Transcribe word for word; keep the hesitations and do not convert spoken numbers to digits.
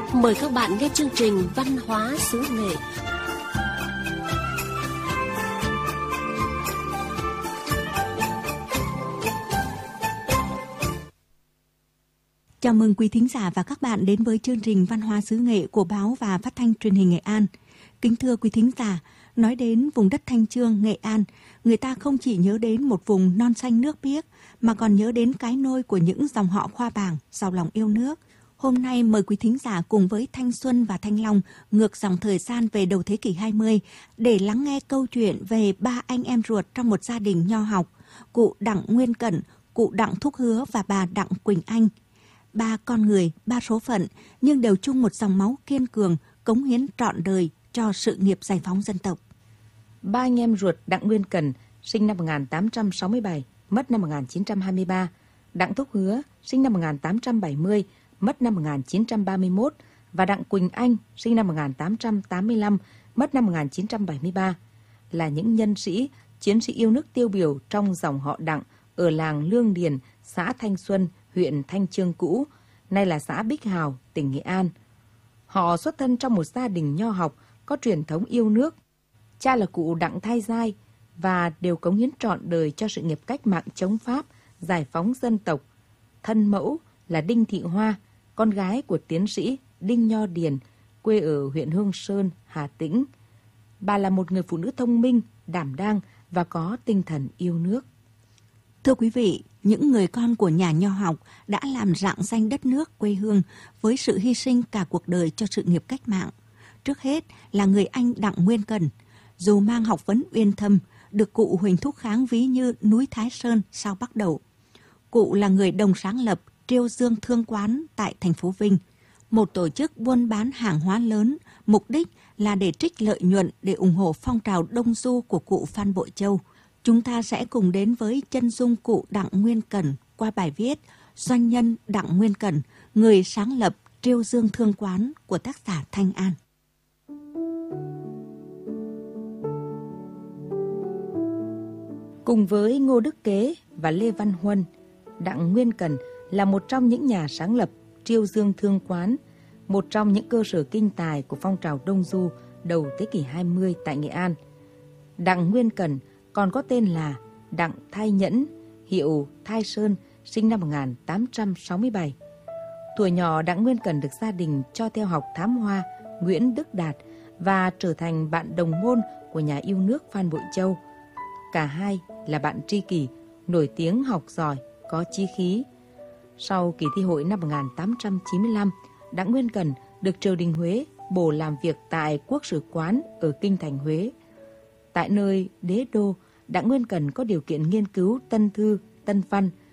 Mời các bạn nghe chương trình Văn hóa xứ nghệ. Chào mừng quý thính giả và các bạn đến với chương trình Văn hóa xứ nghệ của Báo và Phát thanh Truyền hình Nghệ An. Kính thưa quý thính giả, nói đến vùng đất Thanh Chương, Nghệ An, người ta không chỉ nhớ đến một vùng non xanh nước biếc, mà còn nhớ đến cái nôi của những dòng họ Khoa Bảng, giàu lòng yêu nước. Hôm nay mời quý thính giả cùng với Thanh Xuân và Thanh Long ngược dòng thời gian về đầu thế kỷ hai mươi để lắng nghe câu chuyện về ba anh em ruột trong một gia đình nho học, cụ Đặng Nguyên Cẩn, cụ Đặng Thúc Hứa và bà Đặng Quỳnh Anh. Ba con người, ba số phận, nhưng đều chung một dòng máu kiên cường, cống hiến trọn đời cho sự nghiệp giải phóng dân tộc. Ba anh em ruột Đặng Nguyên Cẩn, sinh năm một nghìn tám trăm sáu mươi bảy, mất năm một nghìn chín trăm hai mươi ba. Đặng Thúc Hứa, sinh năm một nghìn tám trăm bảy mươi, mất năm một nghìn chín trăm ba mươi mốt. Và Đặng Quỳnh Anh, sinh năm một nghìn tám trăm tám mươi lăm, mất năm một nghìn chín trăm bảy mươi ba. Là những nhân sĩ, chiến sĩ yêu nước tiêu biểu trong dòng họ Đặng ở làng Lương Điền, xã Thanh Xuân, huyện Thanh Chương cũ, nay là xã Bích Hào, tỉnh Nghệ An. Họ xuất thân trong một gia đình nho học có truyền thống yêu nước. Cha là cụ Đặng Thái Giai và đều cống hiến trọn đời cho sự nghiệp cách mạng chống Pháp, giải phóng dân tộc. Thân mẫu là Đinh Thị Hoa, con gái của tiến sĩ Đinh Nho Điền, quê ở huyện Hương Sơn, Hà Tĩnh. Bà là một người phụ nữ thông minh, đảm đang và có tinh thần yêu nước. Thưa quý vị, những người con của nhà nho học đã làm rạng danh đất nước quê hương với sự hy sinh cả cuộc đời cho sự nghiệp cách mạng. Trước hết là người anh Đặng Nguyên Cẩn, dù mang học vấn uyên thâm, được cụ Huỳnh Thúc Kháng ví như núi Thái Sơn sao Bắc Đẩu. Cụ là người đồng sáng lập Triêu Dương Thương Quán tại thành phố Vinh, một tổ chức buôn bán hàng hóa lớn, mục đích là để trích lợi nhuận để ủng hộ phong trào đông du của cụ Phan Bội Châu. Chúng ta sẽ cùng đến với chân dung cụ Đặng Nguyên Cẩn qua bài viết Doanh nhân Đặng Nguyên Cẩn, người sáng lập Triêu Dương Thương Quán của tác giả Thanh An. Cùng với Ngô Đức Kế và Lê Văn Huân, Đặng Nguyên Cẩn là một trong những nhà sáng lập Triêu Dương Thương Quán, một trong những cơ sở kinh tài của phong trào đông du đầu thế kỷ hai mươi tại Nghệ An. Đặng Nguyên Cẩn còn có tên là Đặng Thái Nhẫn, hiệu Thái Sơn, sinh năm một nghìn tám trăm sáu mươi bảy. Tuổi nhỏ, Đặng Nguyên Cẩn được gia đình cho theo học thám hoa Nguyễn Đức Đạt và trở thành bạn đồng môn của nhà yêu nước Phan Bội Châu. Cả hai là bạn tri kỷ, nổi tiếng học giỏi, có chí khí. Sau kỳ thi hội năm một nghìn tám trăm chín mươi lăm, Đặng Nguyên Cẩn được triều đình Huế bổ làm việc tại Quốc sử quán ở kinh thành Huế. Tại nơi đế đô, Đặng Nguyên Cẩn có điều kiện nghiên cứu tân thư, tân văn,